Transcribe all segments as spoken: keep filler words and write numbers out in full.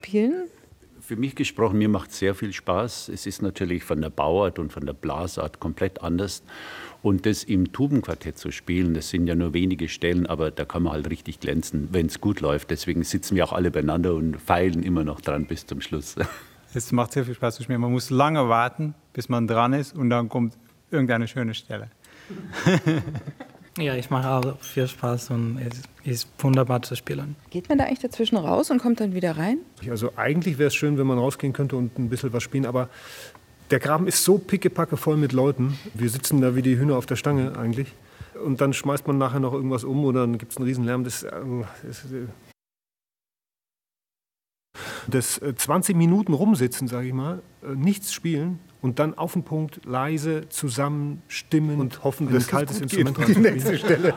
Spielen? Für mich gesprochen, mir macht es sehr viel Spaß. Es ist natürlich von der Bauart und von der Blasart komplett anders. Und das im Tubenquartett zu spielen, das sind ja nur wenige Stellen, aber da kann man halt richtig glänzen, wenn es gut läuft. Deswegen sitzen wir auch alle beieinander und feilen immer noch dran bis zum Schluss. Es macht sehr viel Spaß zu spielen. Man muss lange warten, bis man dran ist und dann kommt irgendeine schöne Stelle. Ja, ich mache auch viel Spaß und es ist wunderbar zu spielen. Geht man da eigentlich dazwischen raus und kommt dann wieder rein? Also eigentlich wäre es schön, wenn man rausgehen könnte und ein bisschen was spielen, aber der Graben ist so pickepacke voll mit Leuten. Wir sitzen da wie die Hühner auf der Stange eigentlich. Und dann schmeißt man nachher noch irgendwas um oder dann gibt es einen Riesenlärm. Das, das, das zwanzig Minuten rumsitzen, sage ich mal, nichts spielen und dann auf den Punkt leise zusammen stimmen und hoffen, dass ein kaltes Instrument geht. Die nächste Stelle.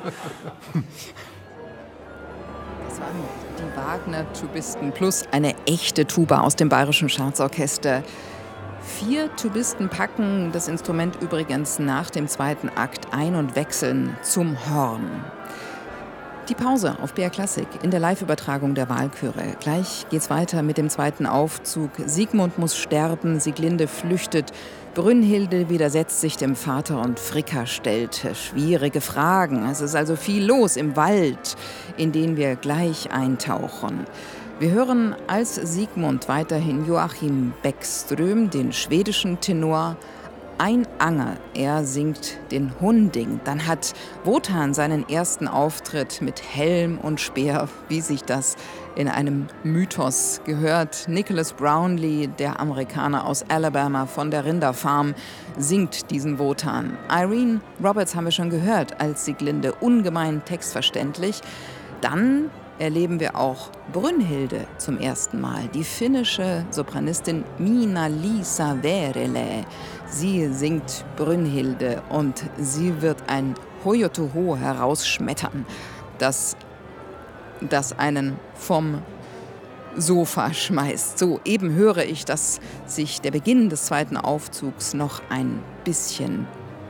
Das waren die Wagner-Tubisten plus eine echte Tuba aus dem Bayerischen Staatsorchester. Vier Tubisten packen das Instrument übrigens nach dem zweiten Akt ein und wechseln zum Horn. Die Pause auf B R Klassik in der Live-Übertragung der Walküre. Gleich geht's weiter mit dem zweiten Aufzug. Siegmund muss sterben, Sieglinde flüchtet, Brünnhilde widersetzt sich dem Vater und Fricka stellt schwierige Fragen. Es ist also viel los im Wald, in den wir gleich eintauchen. Wir hören als Siegmund weiterhin Joachim Bäckström, den schwedischen Tenor. Ein Anger, er singt den Hunding. Dann hat Wotan seinen ersten Auftritt mit Helm und Speer, wie sich das in einem Mythos gehört. Nicholas Brownlee, der Amerikaner aus Alabama von der Rinderfarm, singt diesen Wotan. Irene Roberts haben wir schon gehört als Sieglinde, ungemein textverständlich. Dann erleben wir auch Brünnhilde zum ersten Mal, die finnische Sopranistin Minna-Liisa Verele. Sie singt Brünnhilde und sie wird ein Hoyotoho herausschmettern, das, das einen vom Sofa schmeißt. So, eben höre ich, dass sich der Beginn des zweiten Aufzugs noch ein bisschen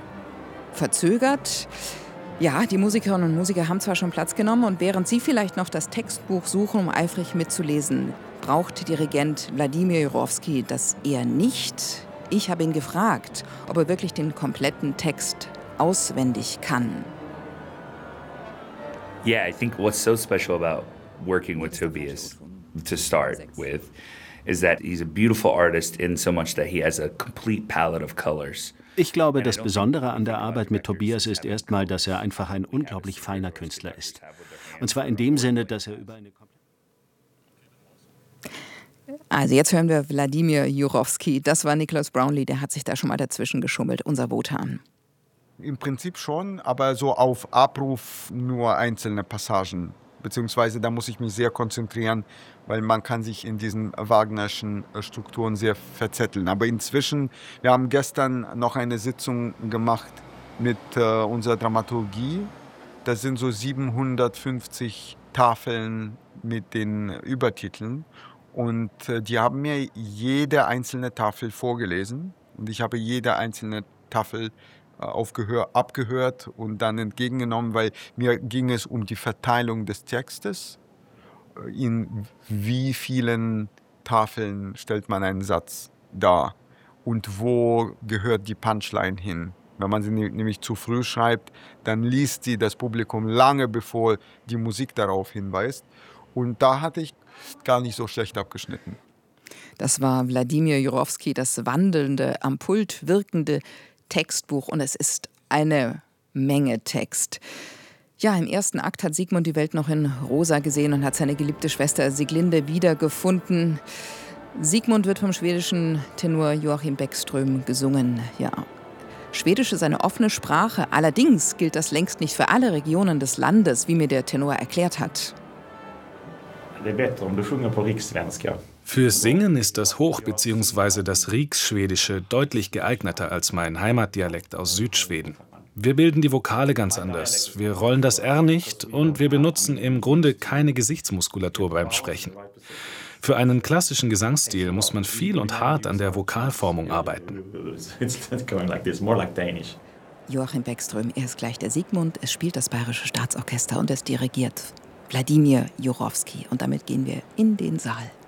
verzögert. Ja, die Musikerinnen und Musiker haben zwar schon Platz genommen und während sie vielleicht noch das Textbuch suchen, um eifrig mitzulesen, braucht Dirigent Wladimir Jurowski das eher nicht. Ich habe ihn gefragt, ob er wirklich den kompletten Text auswendig kann. Yeah, I think what's so special about working with Tobias, to start with, is that he's a beautiful artist in so much that he has a complete palette of colors. Ich glaube, das Besondere an der Arbeit mit Tobias ist erstmal, dass er einfach ein unglaublich feiner Künstler ist. Und zwar in dem Sinne, dass er über eine... Also jetzt hören wir Wladimir Jurowski. Das war Nicholas Brownlee, der hat sich da schon mal dazwischen geschummelt, unser Wotan. Im Prinzip schon, aber so auf Abruf nur einzelne Passagen. Beziehungsweise da muss ich mich sehr konzentrieren, weil man kann sich in diesen Wagnerschen Strukturen sehr verzetteln. Aber inzwischen, wir haben gestern noch eine Sitzung gemacht mit äh, unserer Dramaturgie. Das sind so siebenhundertfünfzig Tafeln mit den Übertiteln. Und äh, die haben mir jede einzelne Tafel vorgelesen. Und ich habe jede einzelne Tafel Aufgehör, abgehört und dann entgegengenommen, weil mir ging es um die Verteilung des Textes. In wie vielen Tafeln stellt man einen Satz dar und wo gehört die Punchline hin? Wenn man sie nämlich zu früh schreibt, dann liest sie das Publikum lange bevor die Musik darauf hinweist. Und da hatte ich gar nicht so schlecht abgeschnitten. Das war Wladimir Jurowski, das wandelnde, am Pult wirkende Textbuch und es ist eine Menge Text. Ja, im ersten Akt hat Siegmund die Welt noch in Rosa gesehen und hat seine geliebte Schwester Sieglinde wiedergefunden. Siegmund wird vom schwedischen Tenor Joachim Bäckström gesungen. Ja, Schwedisch ist eine offene Sprache, allerdings gilt das längst nicht für alle Regionen des Landes, wie mir der Tenor erklärt hat. Det är bättre om du sjunger på rikssvenska. Fürs Singen ist das Hoch- bzw. das Riksschwedische deutlich geeigneter als mein Heimatdialekt aus Südschweden. Wir bilden die Vokale ganz anders, wir rollen das R nicht und wir benutzen im Grunde keine Gesichtsmuskulatur beim Sprechen. Für einen klassischen Gesangsstil muss man viel und hart an der Vokalformung arbeiten. Joachim Bäckström, er ist gleich der Siegmund, es spielt das Bayerische Staatsorchester und es dirigiert Wladimir Jurowski. Und damit gehen wir in den Saal.